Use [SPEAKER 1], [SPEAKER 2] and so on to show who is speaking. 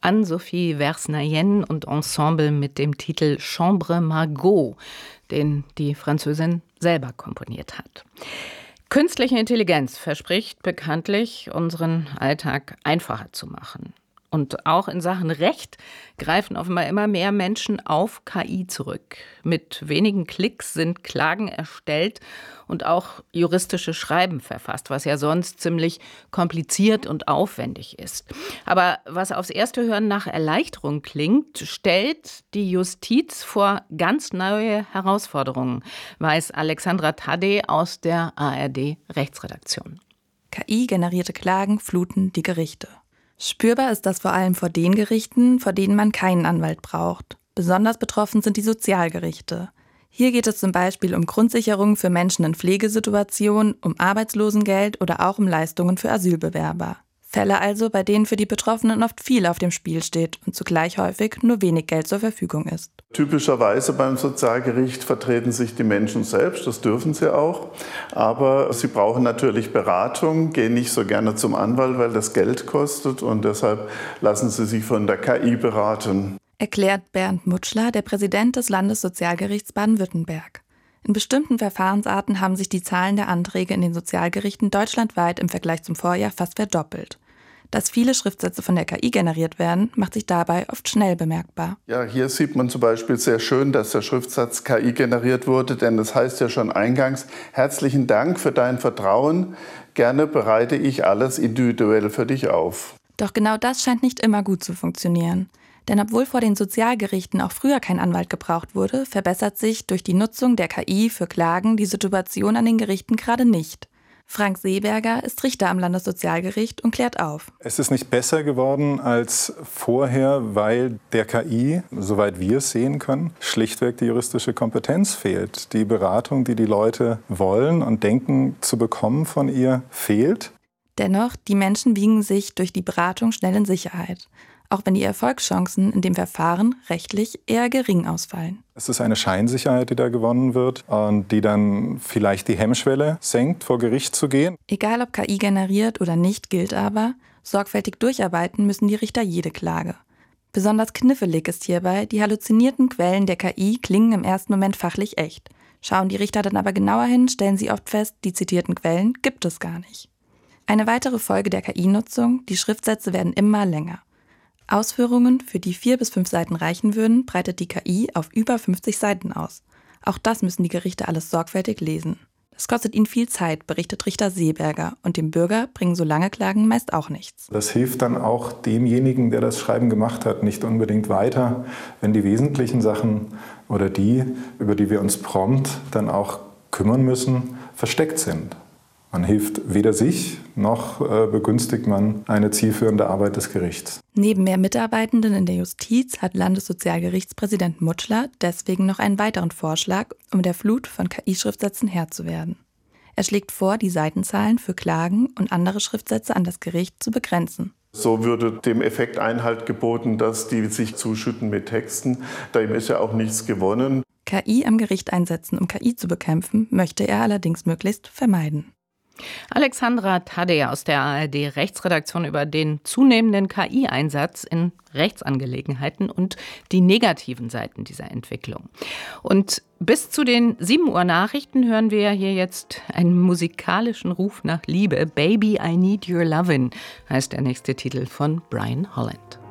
[SPEAKER 1] Anne-Sophie Versnayen und Ensemble mit dem Titel Chambre Margot, den die Französin selber komponiert hat. Künstliche Intelligenz verspricht bekanntlich, unseren Alltag einfacher zu machen. Und auch in Sachen Recht greifen offenbar immer mehr Menschen auf KI zurück. Mit wenigen Klicks sind Klagen erstellt und auch juristische Schreiben verfasst, was ja sonst ziemlich kompliziert und aufwendig ist. Aber was aufs erste Hören nach Erleichterung klingt, stellt die Justiz vor ganz neue Herausforderungen, weiß Alexandra Tadej aus der ARD-Rechtsredaktion.
[SPEAKER 2] KI-generierte Klagen fluten die Gerichte. Spürbar ist das vor allem vor den Gerichten, vor denen man keinen Anwalt braucht. Besonders betroffen sind die Sozialgerichte. Hier geht es zum Beispiel um Grundsicherungen für Menschen in Pflegesituationen, um Arbeitslosengeld oder auch um Leistungen für Asylbewerber. Fälle also, bei denen für die Betroffenen oft viel auf dem Spiel steht und zugleich häufig nur wenig Geld zur Verfügung ist.
[SPEAKER 3] Typischerweise beim Sozialgericht vertreten sich die Menschen selbst, das dürfen sie auch. Aber sie brauchen natürlich Beratung, gehen nicht so gerne zum Anwalt, weil das Geld kostet und deshalb lassen sie sich von der KI beraten.
[SPEAKER 2] Erklärt Bernd Mutschler, der Präsident des Landessozialgerichts Baden-Württemberg. In bestimmten Verfahrensarten haben sich die Zahlen der Anträge in den Sozialgerichten deutschlandweit im Vergleich zum Vorjahr fast verdoppelt. Dass viele Schriftsätze von der KI generiert werden, macht sich dabei oft schnell bemerkbar.
[SPEAKER 3] Ja, hier sieht man zum Beispiel sehr schön, dass der Schriftsatz KI generiert wurde, denn das heißt ja schon eingangs, herzlichen Dank für dein Vertrauen, gerne bereite ich alles individuell für dich auf.
[SPEAKER 2] Doch genau das scheint nicht immer gut zu funktionieren. Denn obwohl vor den Sozialgerichten auch früher kein Anwalt gebraucht wurde, verbessert sich durch die Nutzung der KI für Klagen die Situation an den Gerichten gerade nicht. Frank Seeberger ist Richter am Landessozialgericht und klärt auf.
[SPEAKER 4] Es ist nicht besser geworden als vorher, weil der KI, soweit wir es sehen können, schlichtweg die juristische Kompetenz fehlt. Die Beratung, die die Leute wollen und denken zu bekommen von ihr, fehlt.
[SPEAKER 2] Dennoch, die Menschen wiegen sich durch die Beratung schnell in Sicherheit. Auch wenn die Erfolgschancen in dem Verfahren rechtlich eher gering ausfallen.
[SPEAKER 4] Es ist eine Scheinsicherheit, die da gewonnen wird und die dann vielleicht die Hemmschwelle senkt, vor Gericht zu gehen.
[SPEAKER 2] Egal ob KI generiert oder nicht, gilt aber, sorgfältig durcharbeiten müssen die Richter jede Klage. Besonders knifflig ist hierbei, die halluzinierten Quellen der KI klingen im ersten Moment fachlich echt. Schauen die Richter dann aber genauer hin, stellen sie oft fest, die zitierten Quellen gibt es gar nicht. Eine weitere Folge der KI-Nutzung, die Schriftsätze werden immer länger. Ausführungen, für die 4 bis 5 Seiten reichen würden, breitet die KI auf über 50 Seiten aus. Auch das müssen die Gerichte alles sorgfältig lesen. Das kostet ihnen viel Zeit, berichtet Richter Seeberger, und dem Bürger bringen so lange Klagen meist auch nichts.
[SPEAKER 4] Das hilft dann auch demjenigen, der das Schreiben gemacht hat, nicht unbedingt weiter, wenn die wesentlichen Sachen oder die, über die wir uns prompt dann auch kümmern müssen, versteckt sind. Man hilft weder sich, noch begünstigt man eine zielführende Arbeit des Gerichts.
[SPEAKER 2] Neben mehr Mitarbeitenden in der Justiz hat Landessozialgerichtspräsident Mutschler deswegen noch einen weiteren Vorschlag, um der Flut von KI-Schriftsätzen Herr zu werden. Er schlägt vor, die Seitenzahlen für Klagen und andere Schriftsätze an das Gericht zu begrenzen.
[SPEAKER 3] So würde dem Effekt Einhalt geboten, dass die sich zuschütten mit Texten. Dem ist ja auch nichts gewonnen.
[SPEAKER 2] KI am Gericht einsetzen, um KI zu bekämpfen, möchte er allerdings möglichst vermeiden.
[SPEAKER 1] Alexandra Tadej aus der ARD-Rechtsredaktion über den zunehmenden KI-Einsatz in Rechtsangelegenheiten und die negativen Seiten dieser Entwicklung. Und bis zu den 7 Uhr Nachrichten hören wir hier jetzt einen musikalischen Ruf nach Liebe. Baby, I Need Your Lovin' heißt der nächste Titel von Brian Holland.